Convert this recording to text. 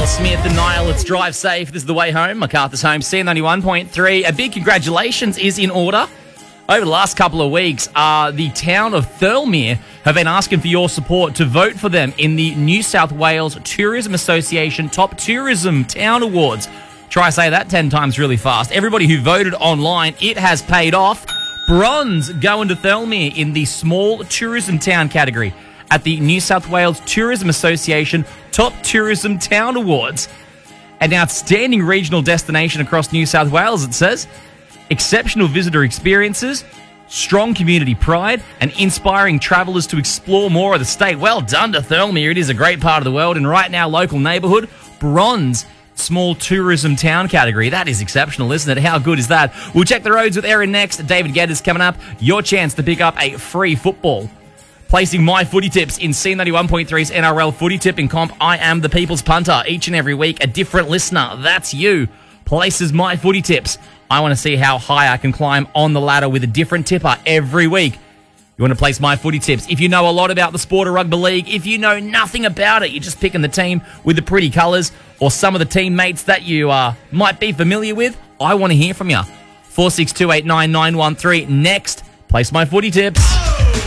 Smith and Niall. Let's drive safe. This is the way home. MacArthur's home, C91.3. A big congratulations is in order. Over the last couple of weeks, the town of Thirlmere have been asking for your support to vote for them in the New South Wales Tourism Association Top Tourism Town Awards. Try say that 10 times really fast. Everybody who voted online, it has paid off. Bronze going to Thirlmere in the Small Tourism Town category at the New South Wales Tourism Association Top Tourism Town Awards. An outstanding regional destination across New South Wales, it says. Exceptional visitor experiences, strong community pride, and inspiring travellers to explore more of the state. Well done to Thirlmere. It is a great part of the world, and right now, local neighbourhood, bronze small tourism town category. That is exceptional, isn't it? How good is that? We'll check the roads with Erin next. David Geddes coming up. Your chance to pick up a free football. Placing my footy tips in C91.3's NRL footy tipping comp. I am the people's punter. Each and every week, a different listener. That's you. Places my footy tips. I want to see how high I can climb on the ladder with a different tipper every week. You want to place my footy tips. If you know a lot about the sport of rugby league, if you know nothing about it, you're just picking the team with the pretty colours or some of the teammates that you might be familiar with, I want to hear from you. 46289913. Next, place my footy tips.